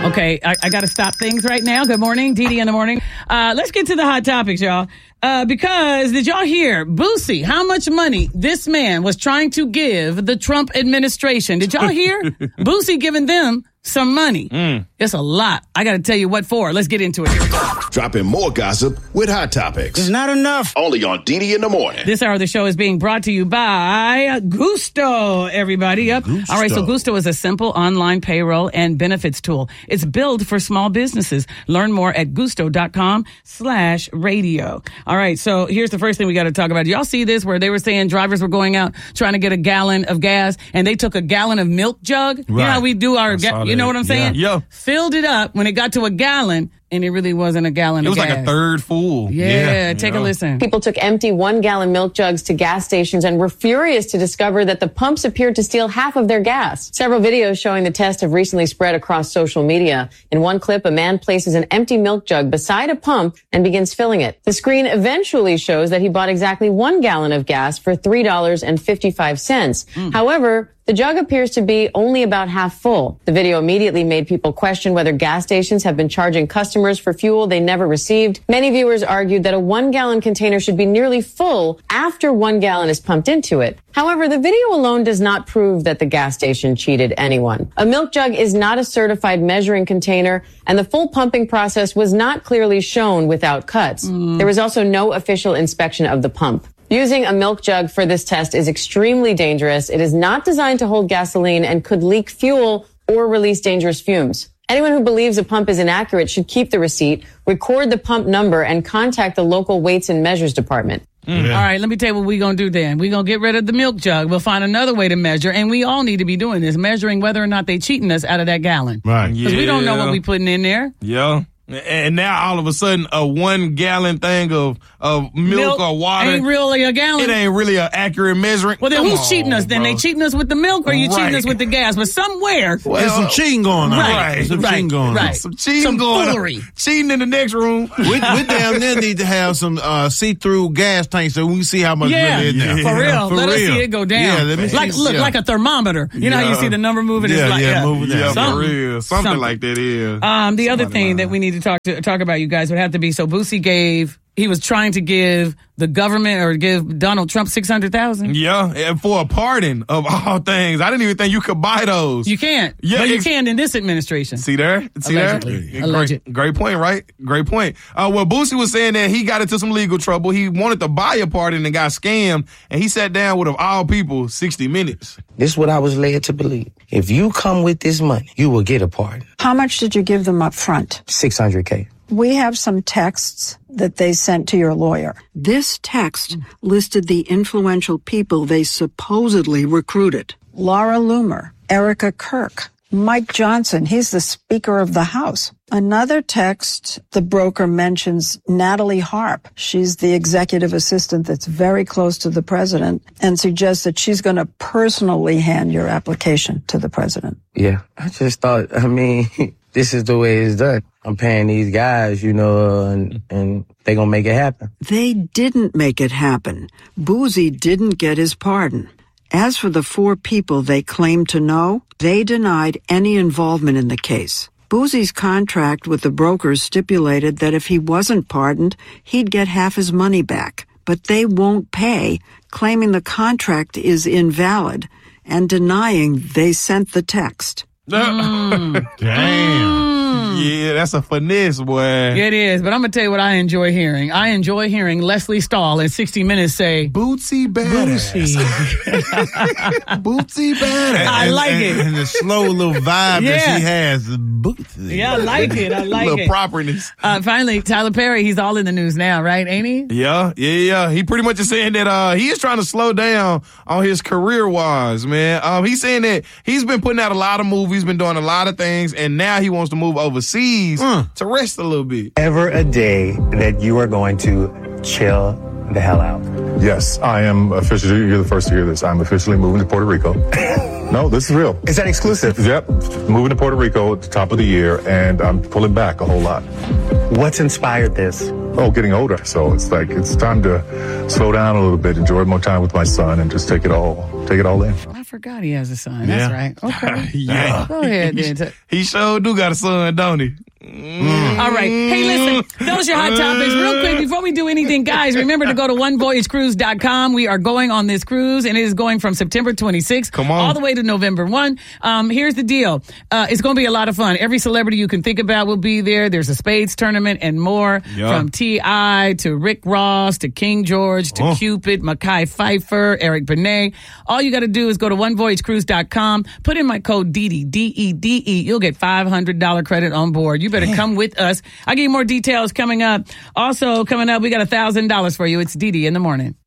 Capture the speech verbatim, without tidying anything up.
Okay, I, I got to stop things right now. Good morning, Dee Dee in the morning. Uh, let's get to the hot topics, y'all. Uh, because did y'all hear, Boosie, how much money this man was trying to give the Trump administration? Did y'all hear? Boosie giving them some money. Mm. It's a lot. I got to tell you what for. Let's get into it. Here we go. Dropping more gossip with Hot Topics. It's not enough. Only on Dee Dee in the morning. This hour of the show is being brought to you by Gusto, everybody. Yep. Gusto. All right, so Gusto is a simple online payroll and benefits tool. It's built for small businesses. Learn more at gusto.com slash radio. All right, so here's the first thing we got to talk about. Y'all see this where they were saying drivers were going out trying to get a gallon of gas and they took a gallon of milk jug? Right. You know how we do our, ga- you know what I'm saying? Yeah. Filled it up when it got to a gallon. And it really wasn't a gallon it of gas. It was like a third full. Yeah, yeah take yeah. a listen. People took empty one-gallon milk jugs to gas stations and were furious to discover that the pumps appeared to steal half of their gas. Several videos showing the test have recently spread across social media. In one clip, a man places an empty milk jug beside a pump and begins filling it. The screen eventually shows that he bought exactly one gallon of gas for three dollars and fifty-five cents. Mm. However, the jug appears to be only about half full. The video immediately made people question whether gas stations have been charging customers for fuel they never received. Many viewers argued that a one-gallon container should be nearly full after one gallon is pumped into it. However, the video alone does not prove that the gas station cheated anyone. A milk jug is not a certified measuring container, and the full pumping process was not clearly shown without cuts. Mm. There was also no official inspection of the pump. Using a milk jug for this test is extremely dangerous. It is not designed to hold gasoline and could leak fuel or release dangerous fumes. Anyone who believes a pump is inaccurate should keep the receipt, record the pump number, and contact the local weights and measures department. Mm. Yeah. All right, let me tell you what we're going to do then. We're going to get rid of the milk jug. We'll find another way to measure, and we all need to be doing this, measuring whether or not they cheating us out of that gallon. Right. Because yeah. we don't know what we're putting in there. Yeah. And now all of a sudden a one gallon thing of, of milk, milk or water ain't really a gallon. It ain't really an accurate measuring. Well, then Come who's on, cheating us? Then bro. they cheating us with the milk or are you right. cheating us with the gas? But somewhere. Well, there's some cheating going on. Right. right. Some right. cheating going right. on. Some cheating some going foolery. on. Cheating in the next room. we, we damn near need to have some uh, see-through gas tanks so we can see how much yeah. really in there. For real. For let real. us see it go down. Yeah, let me like, see, look, yeah. like a thermometer. You know yeah. how you see the number moving? Yeah, it's like, yeah, yeah, moving down. Yeah, something, for real. Something, something like that is. Um, the other thing that we need to talk to talk about, you guys, would have to be, so Boosie gave, he was trying to give the government or give Donald Trump six hundred thousand dollars. Yeah, and for a pardon of all things. I didn't even think you could buy those. You can't. Yeah, but you ex- can in this administration. See there? See Allegedly. there? Alleged. Great, great point, right? Great point. Uh, well, Boosie was saying that he got into some legal trouble. He wanted to buy a pardon and got scammed, and he sat down with, of all people, sixty minutes. This is what I was led to believe. If you come with this money, you will get a pardon. How much did you give them up front? six hundred K. We have some texts that they sent to your lawyer. This text listed the influential people they supposedly recruited. Laura Loomer, Erica Kirk, Mike Johnson, he's the Speaker of the House. Another text, the broker mentions Natalie Harp. She's the executive assistant that's very close to the president and suggests that she's going to personally hand your application to the president. Yeah, I just thought, I mean, this is the way it's done. I'm paying these guys, you know, and, and they gonna make it happen. They didn't make it happen. Boosie didn't get his pardon. As for the four people they claimed to know, they denied any involvement in the case. Boosie's contract with the brokers stipulated that if he wasn't pardoned, he'd get half his money back. But they won't pay, claiming the contract is invalid and denying they sent the text. Mm. Damn. Yeah, that's a finesse, boy. It is, but I'm going to tell you what I enjoy hearing. I enjoy hearing Leslie Stahl in sixty minutes say, Bootsy badass. Bootsy. Bootsy badass. I like and, it. And, and the slow little vibe Yeah. that she has. Bootsy. Yeah, I like it. I like little it. properness. Uh, finally, Tyler Perry, he's all in the news now, right? Ain't he? Yeah, yeah, yeah. He pretty much is saying that uh, he is trying to slow down on his career-wise, man. Um, he's saying that he's been putting out a lot of movies, been doing a lot of things, and now he wants to move overseas mm. to rest a little bit. Ever a day that you are going to chill the hell out? Yes, I am officially, you're the first to hear this, I'm officially moving to Puerto Rico. No, this is real. Is that exclusive? Yep, moving to Puerto Rico at the top of the year, and I'm pulling back a whole lot. What's inspired this? oh, getting older. So it's like, it's time to slow down a little bit, enjoy more time with my son, and just take it all, take it all in. I forgot he has a son. That's Yeah. right. Okay. Yeah. Go ahead, then. He sure do got a son, don't he? Mm. All right. Hey, listen, those are your hot topics. Real quick, before we do anything, guys, remember to go to one voyage cruise dot com. We are going on this cruise, and it is going from September twenty-sixth Come on. all the way to November first. Um, here's the deal. Uh, it's going to be a lot of fun. Every celebrity you can think about will be there. There's a spades tournament and more, Yeah. from T I to Rick Ross to King George to Oh. Cupid, Mekhi Phifer, Eric Benet. All you got to do is go to one voyage cruise dot com, put in my code D D, D E D E. You'll get five hundred dollars credit on board. You better come with us. I'll give you more details coming up. Also, coming up, we got one thousand dollars for you. It's D D in the morning.